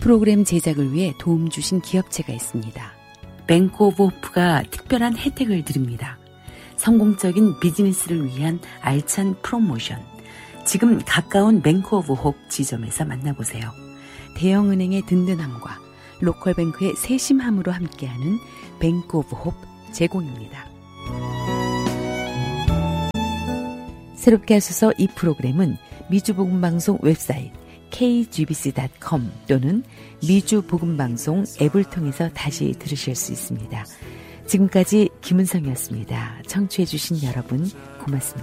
프로그램 제작을 위해 도움 주신 기업체가 있습니다. 뱅크 오브 호프가 특별한 혜택을 드립니다. 성공적인 비즈니스를 위한 알찬 프로모션. 지금 가까운 뱅크 오브 호프 지점에서 만나보세요. 대형은행의 든든함과 로컬뱅크의 세심함으로 함께하는 뱅크 오브 호프 제공입니다. 새롭게 하셔서 이 프로그램은 미주복음방송 웹사이트 kgbc.com 또는 미주복음방송 앱을 통해서 다시 들으실 수 있습니다. 지금까지 김은성이었습니다. 청취해 주신 여러분 고맙습니다.